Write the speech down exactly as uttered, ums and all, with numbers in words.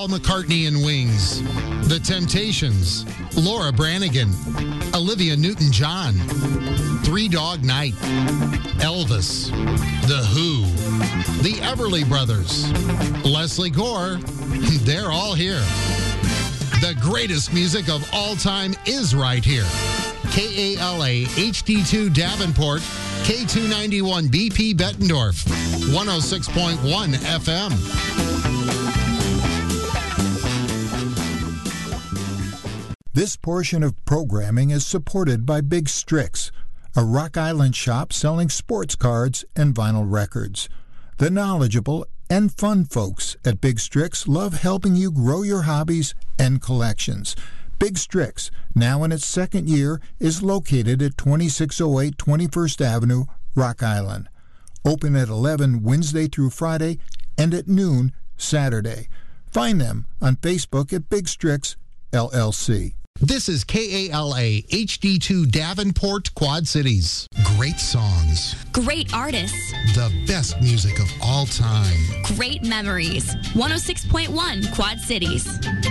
Paul McCartney and Wings, The Temptations, Laura Branigan, Olivia Newton-John, Three Dog Night, Elvis, The Who, The Everly Brothers, Leslie Gore. They're all here. The greatest music of all time is right here. K A L A H D two Davenport, K two ninety-one B P Bettendorf, one oh six point one F M. This portion of programming is supported by Big Strix, a Rock Island shop selling sports cards and vinyl records. The knowledgeable and fun folks at Big Strix love helping you grow your hobbies and collections. Big Strix, now in its second year, is located at twenty-six oh eight twenty-first Avenue, Rock Island. Open at eleven Wednesday through Friday and at noon Saturday. Find them on Facebook at Big Strix L L C. This is K A L A H D two Davenport, Quad Cities. Great songs. Great artists. The best music of all time. Great memories. one oh six point one Quad Cities.